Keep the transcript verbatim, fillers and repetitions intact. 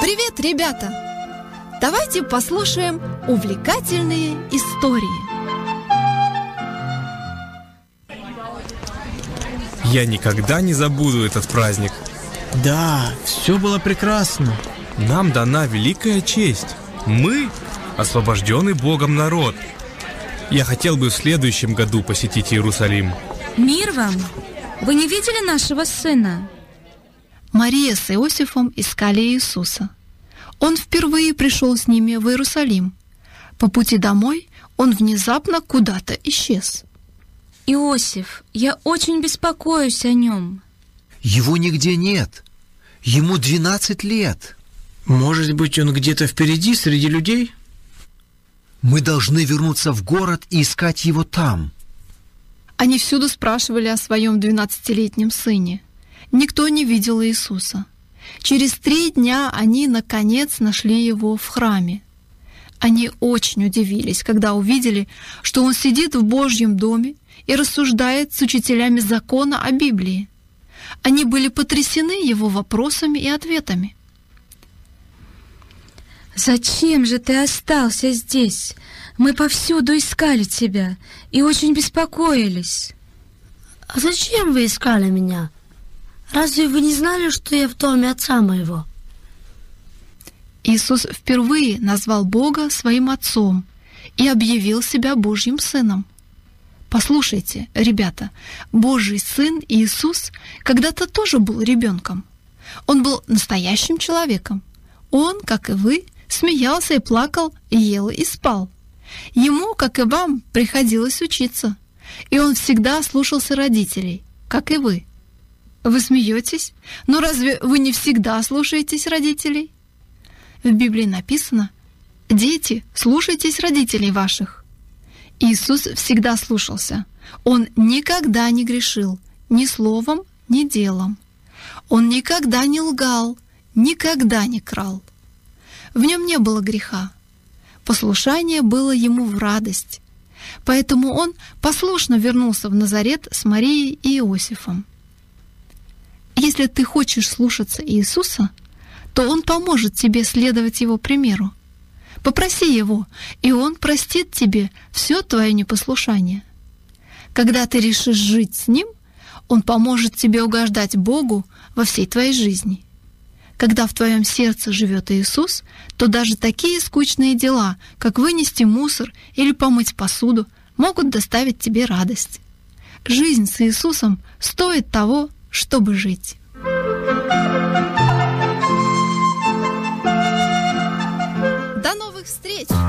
Привет, ребята! Давайте послушаем увлекательные истории. Я никогда не забуду этот праздник. Да, все было прекрасно. Нам дана великая честь. Мы – освобожденный Богом народ. Я хотел бы в следующем году посетить Иерусалим. Мир вам! Вы не видели нашего сына? Мария с Иосифом искали Иисуса. Он впервые пришел с ними в Иерусалим. По пути домой он внезапно куда-то исчез. Иосиф, я очень беспокоюсь о нем. Его нигде нет. Ему двенадцать лет. Может быть, он где-то впереди, среди людей? Мы должны вернуться в город и искать его там. Они всюду спрашивали о своем двенадцатилетнем сыне. Никто не видел Иисуса. Через три дня они, наконец, нашли его в храме. Они очень удивились, когда увидели, что он сидит в Божьем доме и рассуждает с учителями закона о Библии. Они были потрясены его вопросами и ответами. Зачем же ты остался здесь? Мы повсюду искали тебя и очень беспокоились. А зачем вы искали меня? Разве вы не знали, что я в доме отца моего? Иисус впервые назвал Бога своим Отцом и объявил себя Божьим Сыном. Послушайте, ребята, Божий Сын Иисус когда-то тоже был ребенком. Он был настоящим человеком. Он, как и вы, смеялся и плакал, ел и спал. Ему, как и вам, приходилось учиться. И он всегда слушался родителей, как и вы. Вы смеетесь? Но разве вы не всегда слушаетесь родителей? В Библии написано: «Дети, слушайтесь родителей ваших». Иисус всегда слушался. Он никогда не грешил ни словом, ни делом. Он никогда не лгал, никогда не крал. В нем не было греха. Послушание было ему в радость. Поэтому он послушно вернулся в Назарет с Марией и Иосифом. Если ты хочешь слушаться Иисуса, то Он поможет тебе следовать Его примеру. Попроси Его, и Он простит тебе все твое непослушание. Когда ты решишь жить с Ним, Он поможет тебе угождать Богу во всей твоей жизни. Когда в твоем сердце живет Иисус, то даже такие скучные дела, как вынести мусор или помыть посуду, могут доставить тебе радость. Жизнь с Иисусом стоит того, чтобы жить. До новых встреч!